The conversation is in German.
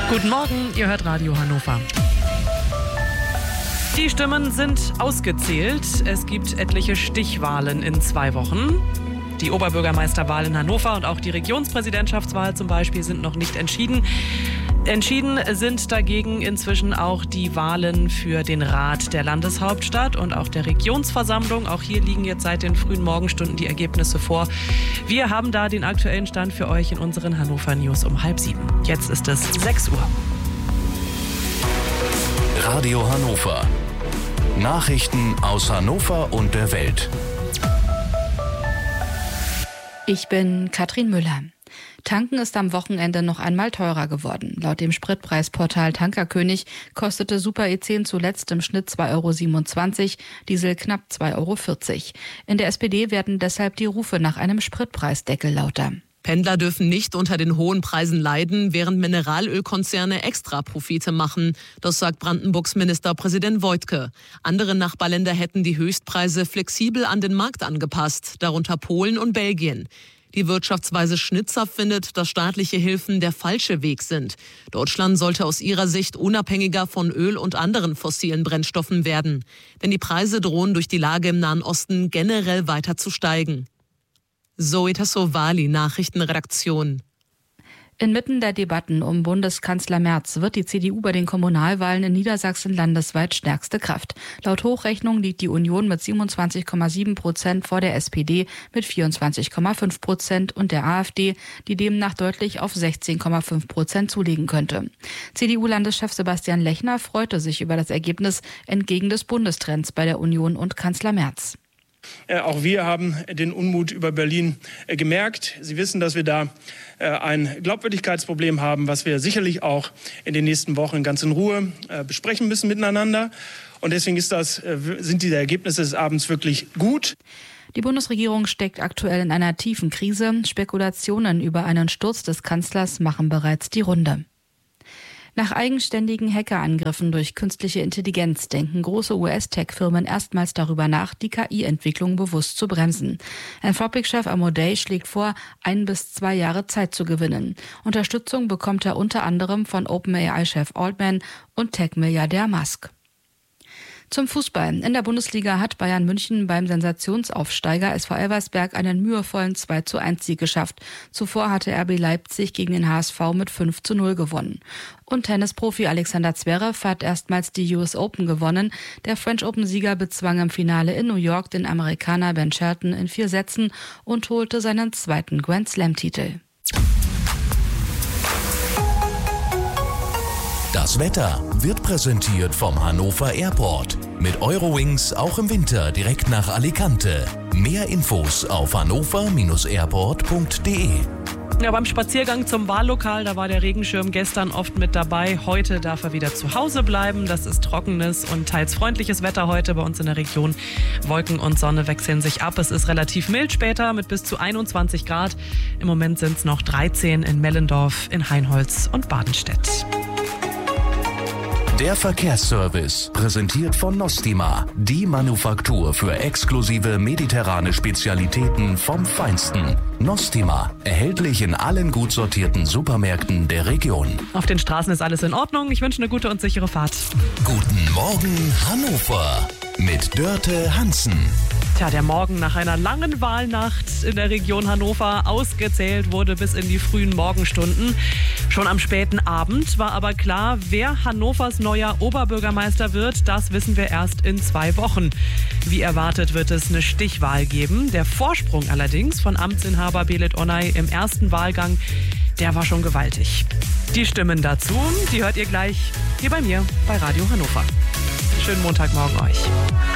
Guten Morgen, ihr hört Radio Hannover. Die Stimmen sind ausgezählt. Es gibt etliche Stichwahlen in 2 Wochen. Die Oberbürgermeisterwahl in Hannover und auch die Regionspräsidentschaftswahl zum Beispiel sind noch nicht entschieden. Entschieden sind dagegen inzwischen auch die Wahlen für den Rat der Landeshauptstadt und auch der Regionsversammlung. Auch hier liegen jetzt seit den frühen Morgenstunden die Ergebnisse vor. Wir haben da den aktuellen Stand für euch in unseren Hannover News um 6:30. Jetzt ist es 6 Uhr. Radio Hannover. Nachrichten aus Hannover und der Welt. Ich bin Katrin Müller. Tanken ist am Wochenende noch einmal teurer geworden. Laut dem Spritpreisportal Tankerkönig kostete Super E10 zuletzt im Schnitt 2,27 €, Diesel knapp 2,40 €. In der SPD werden deshalb die Rufe nach einem Spritpreisdeckel lauter. Pendler dürfen nicht unter den hohen Preisen leiden, während Mineralölkonzerne Extraprofite machen. Das sagt Brandenburgs Ministerpräsident Woidke. Andere Nachbarländer hätten die Höchstpreise flexibel an den Markt angepasst, darunter Polen und Belgien. Die Wirtschaftsweise Schnitzer findet, dass staatliche Hilfen der falsche Weg sind. Deutschland sollte aus ihrer Sicht unabhängiger von Öl und anderen fossilen Brennstoffen werden. Denn die Preise drohen durch die Lage im Nahen Osten generell weiter zu steigen. Zoe Tassovali, Nachrichtenredaktion. Inmitten der Debatten um Bundeskanzler Merz wird die CDU bei den Kommunalwahlen in Niedersachsen landesweit stärkste Kraft. Laut Hochrechnung liegt die Union mit 27,7% vor der SPD mit 24,5% und der AfD, die demnach deutlich auf 16,5% zulegen könnte. CDU-Landeschef Sebastian Lechner freute sich über das Ergebnis entgegen des Bundestrends bei der Union und Kanzler Merz. Auch wir haben den Unmut über Berlin gemerkt. Sie wissen, dass wir da ein Glaubwürdigkeitsproblem haben, was wir sicherlich auch in den nächsten Wochen ganz in Ruhe besprechen müssen miteinander. Und deswegen sind diese Ergebnisse des Abends wirklich gut. Die Bundesregierung steckt aktuell in einer tiefen Krise. Spekulationen über einen Sturz des Kanzlers machen bereits die Runde. Nach eigenständigen Hackerangriffen durch künstliche Intelligenz denken große US-Tech-Firmen erstmals darüber nach, die KI-Entwicklung bewusst zu bremsen. Anthropic-Chef Amodei schlägt vor, 1 bis 2 Jahre Zeit zu gewinnen. Unterstützung bekommt er unter anderem von OpenAI-Chef Altman und Tech-Milliardär Musk. Zum Fußball. In der Bundesliga hat Bayern München beim Sensationsaufsteiger SV Elversberg einen mühevollen 2:1-Sieg geschafft. Zuvor hatte RB Leipzig gegen den HSV mit 5:0 gewonnen. Und Tennisprofi Alexander Zverev hat erstmals die US Open gewonnen. Der French Open-Sieger bezwang im Finale in New York den Amerikaner Ben Shelton in 4 Sätzen und holte seinen 2. Grand Slam-Titel. Das Wetter wird präsentiert vom Hannover Airport. Mit Eurowings auch im Winter direkt nach Alicante. Mehr Infos auf hannover-airport.de. Ja, beim Spaziergang zum Wahllokal, da war der Regenschirm gestern oft mit dabei. Heute darf er wieder zu Hause bleiben. Das ist trockenes und teils freundliches Wetter heute bei uns in der Region. Wolken und Sonne wechseln sich ab. Es ist relativ mild später mit bis zu 21 Grad. Im Moment sind es noch 13 in Mellendorf, in Hainholz und Badenstedt. Der Verkehrsservice, präsentiert von Nostima, die Manufaktur für exklusive mediterrane Spezialitäten vom Feinsten. Nostima, erhältlich in allen gut sortierten Supermärkten der Region. Auf den Straßen ist alles in Ordnung. Ich wünsche eine gute und sichere Fahrt. Guten Morgen Hannover mit Dörte Hansen. Tja, der Morgen nach einer langen Wahlnacht in der Region Hannover ausgezählt wurde bis in die frühen Morgenstunden. Schon am späten Abend war aber klar, wer Hannovers neuer Oberbürgermeister wird, das wissen wir erst in 2 Wochen. Wie erwartet wird es eine Stichwahl geben. Der Vorsprung allerdings von Amtsinhaber Belit Onay im ersten Wahlgang, der war schon gewaltig. Die Stimmen dazu, die hört ihr gleich hier bei mir bei Radio Hannover. Schönen Montagmorgen euch.